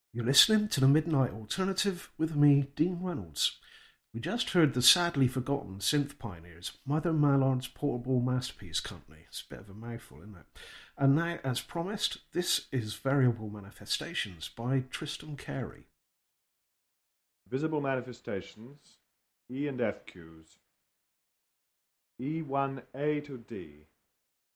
You're listening to the Midnight Alternative with me, Dean Reynolds. We just heard the sadly forgotten synth pioneers, Mother Mallard's Portable Masterpiece Company. It's a bit of a mouthful, isn't it? And now, as promised, this is Variable Manifestations by Tristram Carey. Visible manifestations, E and F cues, E1A to D,